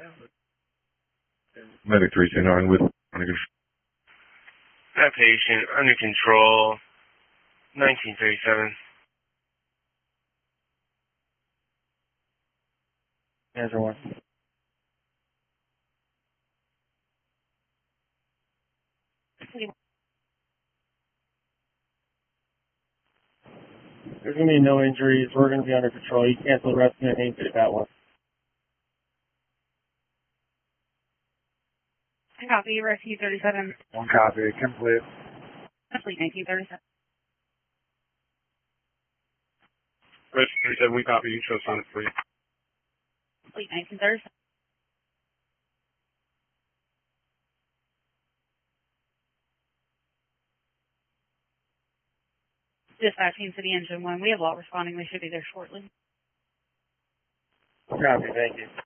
Medic 329 with that patient under control, 1937. Answer 1. There's going to be no injuries. We're going to be under control. You cancel the rest of it and take that one. Copy, Rescue 37. One copy. Complete. Complete 1937. Rescue 37, we copy you. Show sign of free. Complete 1937. Dispatching to the engine 1. We have law responding. They should be there shortly. Copy. Thank you.